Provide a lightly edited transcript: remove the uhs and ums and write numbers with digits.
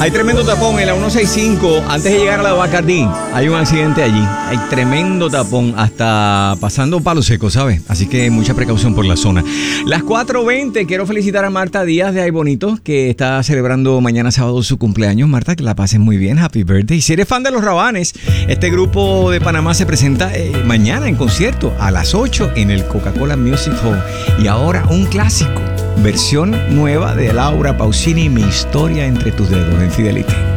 Hay tremendo tapón en la 165 antes de llegar a la Bacardí. Hay un accidente allí. Hay tremendo tapón hasta pasando Palo Seco, ¿sabes? Así que mucha precaución por la zona. Las 4:20. Quiero felicitar a Marta Díaz de Ay Bonito, que está celebrando mañana sábado su cumpleaños. Marta, que la pases muy bien. Happy birthday. Si eres fan de Los Rabanes, este grupo de Panamá se presenta mañana en concierto a las 8 en el Coca-Cola Music Hall. Y ahora un clásico. Versión nueva de Laura Pausini, Mi historia entre tus dedos, en Fidelity.